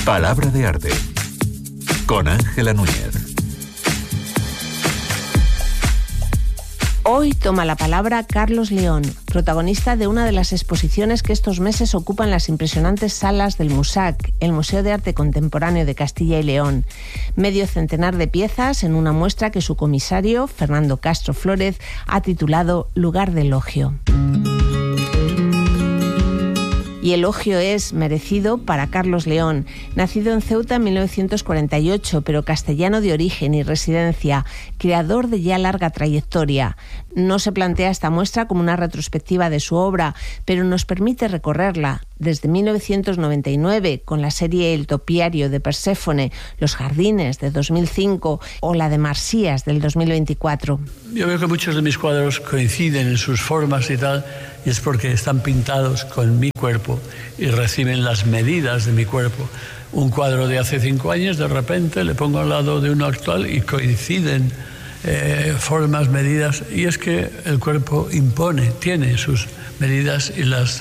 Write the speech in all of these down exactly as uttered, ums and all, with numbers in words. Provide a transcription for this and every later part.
Palabra de arte con Ángela Núñez. Hoy toma la palabra Carlos León, protagonista de una de las exposiciones que estos meses ocupan las impresionantes salas del MUSAC, el Museo de Arte Contemporáneo de Castilla y León. Medio centenar de piezas en una muestra que su comisario, Fernando Castro Flórez, ha titulado Lugar de elogio. Y elogio es merecido para Carlos León, nacido en Ceuta en mil novecientos cuarenta y ocho, pero castellano de origen y residencia, creador de ya larga trayectoria. No se plantea esta muestra como una retrospectiva de su obra, pero nos permite recorrerla desde mil novecientos noventa y nueve con la serie El topiario de Perséfone, Los jardines de dos mil cinco o la de Marsías del dos mil veinticuatro. Yo veo que muchos de mis cuadros coinciden en sus formas y tal, y es porque están pintados con mi cuerpo y reciben las medidas de mi cuerpo. Un cuadro de hace cinco años, de repente le pongo al lado de uno actual y coinciden eh, formas, medidas, y es que el cuerpo impone, tiene sus medidas y las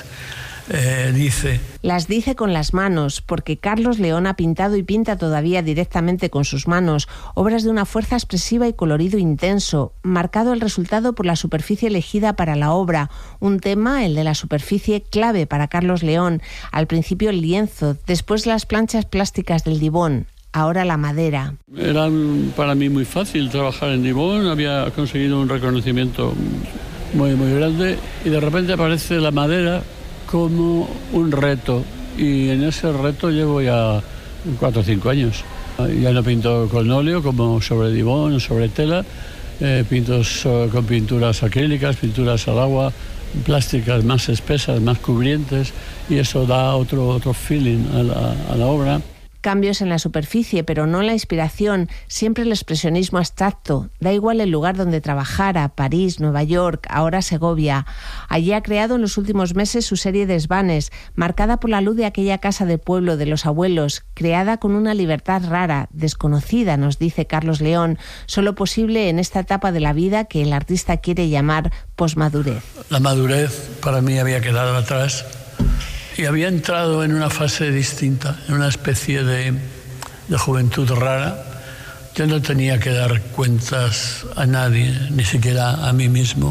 Eh, dice. Las dice con las manos, porque Carlos León ha pintado y pinta todavía directamente con sus manos obras de una fuerza expresiva y colorido intenso, marcado el resultado por la superficie elegida para la obra, un tema, el de la superficie, clave para Carlos León, al principio el lienzo, después las planchas plásticas del Dibón, ahora la madera. Era para mí muy fácil trabajar en Dibón, había conseguido un reconocimiento muy, muy grande, y de repente aparece la madera como un reto, y en ese reto llevo ya cuatro o cinco años. Ya no pinto con óleo como sobre Dibón o sobre tela, eh, pinto so, con pinturas acrílicas, pinturas al agua, plásticas más espesas, más cubrientes, y eso da otro, otro feeling a la, a la obra. Cambios en la superficie, pero no en la inspiración, siempre el expresionismo abstracto. Da igual el lugar donde trabajara, París, Nueva York, ahora Segovia. Allí ha creado en los últimos meses su serie de Desvanes, marcada por la luz de aquella casa de pueblo de los abuelos, creada con una libertad rara, desconocida, nos dice Carlos León, solo posible en esta etapa de la vida que el artista quiere llamar posmadurez. La madurez para mí había quedado atrás y había entrado en una fase distinta, en una especie de, de juventud rara. Yo no tenía que dar cuentas a nadie, ni siquiera a mí mismo.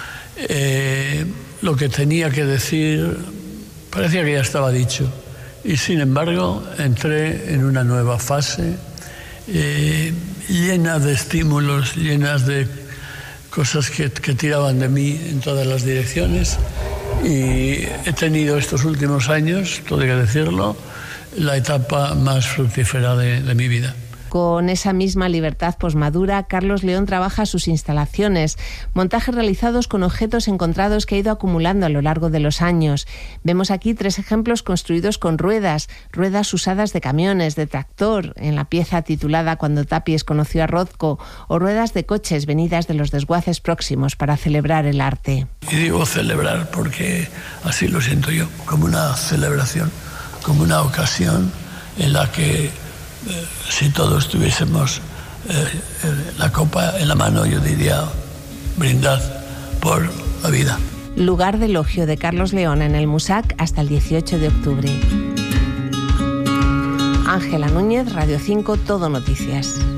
Eh, lo que tenía que decir parecía que ya estaba dicho. Y sin embargo, entré en una nueva fase, eh, llena de estímulos, llenas de cosas que, que tiraban de mí en todas las direcciones. Y he tenido estos últimos años, todo hay que decirlo, la etapa más fructífera de, de mi vida. Con esa misma libertad posmadura, Carlos León trabaja sus instalaciones, montajes realizados con objetos encontrados que ha ido acumulando a lo largo de los años. Vemos aquí tres ejemplos construidos con ruedas, ruedas usadas de camiones, de tractor, en la pieza titulada Cuando Tapies conoció a Rothko, o ruedas de coches venidas de los desguaces próximos para celebrar el arte. Y digo celebrar porque así lo siento yo, como una celebración, como una ocasión en la que Eh, si todos tuviésemos eh, eh, la copa en la mano, yo diría, brindad por la vida. Lugar de elogio de Carlos León en el MUSAC hasta el dieciocho de octubre. Ángela Núñez, Radio cinco, Todo Noticias.